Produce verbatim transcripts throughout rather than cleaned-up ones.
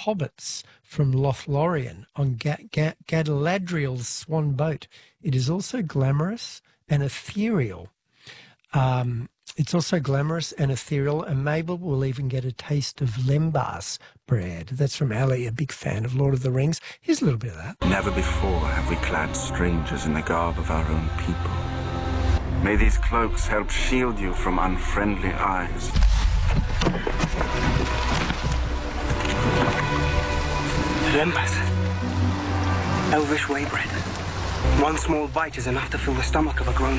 hobbits from Lothlorien on Ga Ga Galadriel's swan boat. It is also glamorous and ethereal. Um, it's also glamorous and ethereal, and Mabel will even get a taste of lembas bread. That's from Ali, a big fan of Lord of the Rings. Here's a little bit of that. Never before have we clad strangers in the garb of our own people. May these cloaks help shield you from unfriendly eyes. Lembas. Elvish whey bread. One small bite is enough to fill the stomach of a grown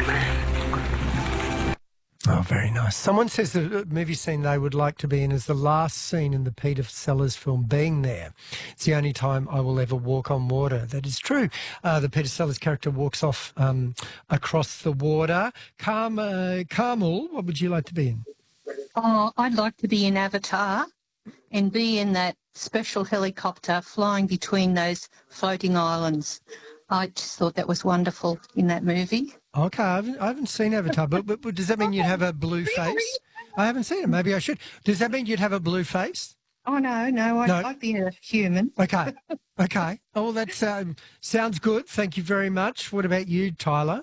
man. Oh, very nice. Someone says the movie scene they would like to be in is the last scene in the Peter Sellers film, Being There. It's the only time I will ever walk on water. That is true. Uh, the Peter Sellers character walks off um, across the water. Carm, uh, Carmel, what would you like to be in? Oh, I'd like to be in Avatar and be in that special helicopter flying between those floating islands. I just thought that was wonderful in that movie. Okay, I haven't, I haven't seen Avatar, but, but, but does that mean you'd have a blue face? I haven't seen it. Maybe I should. Does that mean you'd have a blue face? Oh, no, no, I'd, No. I'd be a human. Okay, okay. Oh, well, that um, sounds good. Thank you very much. What about you, Tyler?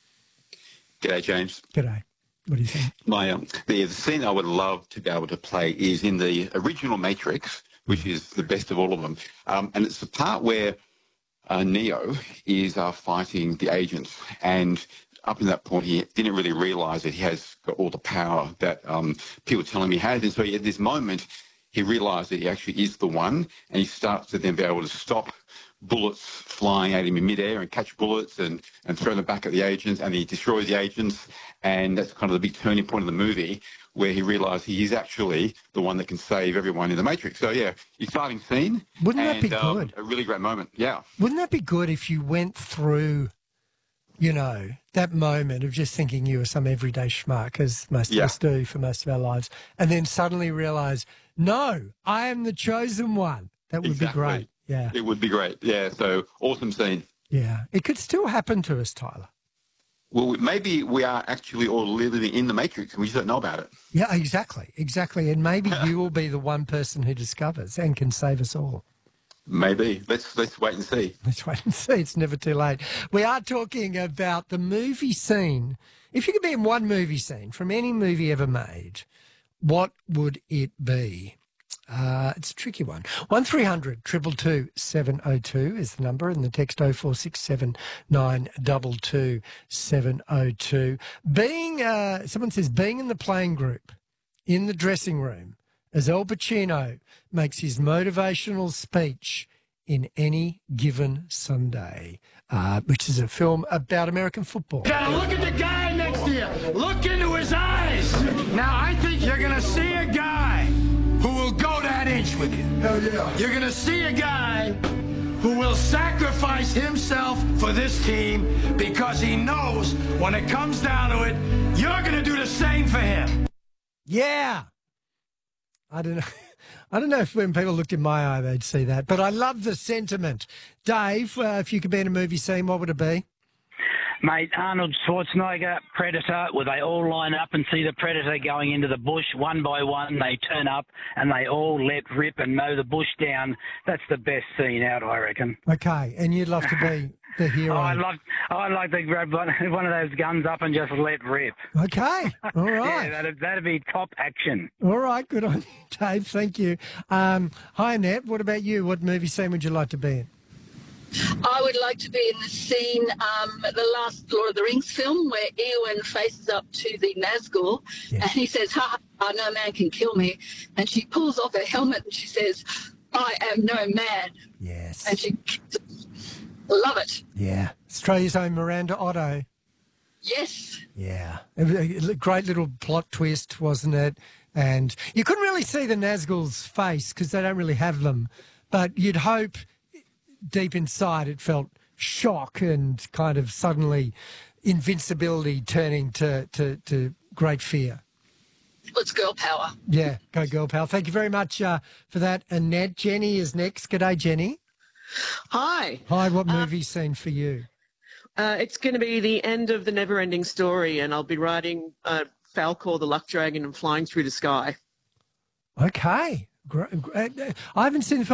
G'day, James. G'day. What do you think? My um, the, the scene I would love to be able to play is in the original Matrix, which is the best of all of them, um, and it's the part where uh, Neo is uh, fighting the agents, and up in that point he didn't really realise that he has got all the power that um, people tell him he has, and so at this moment he realised that he actually is the one, and he starts to then be able to stop bullets flying at him in midair and catch bullets and, and throw them back at the agents, and he destroys the agents, and that's kind of the big turning point of the movie where he realised he is actually the one that can save everyone in the Matrix. So, yeah, exciting scene. Wouldn't that and, be um, good? A really great moment, yeah. Wouldn't that be good if you went through, you know, that moment of just thinking you were some everyday schmuck, as most Yeah. of us do for most of our lives, and then suddenly realise, no, I am the chosen one. That would Exactly. be great. Yeah. It would be great, yeah. So, awesome scene. Yeah. It could still happen to us, Tyler. Well, maybe we are actually all living in the Matrix and we just don't know about it. Yeah, exactly. Exactly. And maybe you will be the one person who discovers and can save us all. Maybe. Let's let's wait and see. Let's wait and see. It's never too late. We are talking about the movie scene. If you could be in one movie scene from any movie ever made, what would it be? Uh, it's a tricky one. one three hundred two two two seven oh two is the number, and the text oh four six seven nine two two seven oh two. Being, uh, someone says, being in the playing group, in the dressing room, as Al Pacino makes his motivational speech in Any Given Sunday, uh, which is a film about American football. Now look at the guy next to you. Look into his eyes. Now I think you're going to see a guy who will go that inch with you. Hell yeah. You're going to see a guy who will sacrifice himself for this team because he knows when it comes down to it, you're going to do the same for him. Yeah. I don't know. I don't know if when people looked in my eye they'd see that, but I love the sentiment. Dave, uh, if you could be in a movie scene, what would it be? Mate, Arnold Schwarzenegger, Predator, where they all line up and see the Predator going into the bush one by one. They turn up and they all let rip and mow the bush down. That's the best scene out, I reckon. Okay, and you'd love to be the hero. Oh, I'd like, I'd like to grab one, one of those guns up and just let rip. Okay, all right. Yeah, that'd, that'd be top action. All right, good on you, Dave. Thank you. Um, hi, Annette. What about you? What movie scene would you like to be in? I would like to be in the scene, um, the last Lord of the Rings film, where Eowyn faces up to the Nazgul, Yes. and he says, ha, ha, no man can kill me. And she pulls off her helmet and she says, I am no man. Yes. And she love it. Yeah. Australia's own Miranda Otto. Yes. Yeah. It was a great little plot twist, wasn't it? And you couldn't really see the Nazgul's face because they don't really have them, but you'd hope deep inside it felt shock and kind of suddenly invincibility turning to, to, to great fear. It's girl power. Yeah, go girl pal. Thank you very much uh, for that, Annette. Jenny is next. G'day, Jenny. Hi. Hi, what movie scene for you? Uh, it's going to be the end of the never-ending story, and I'll be riding uh, Falcor the Luck Dragon and flying through the sky. Okay. Great. I haven't seen the film.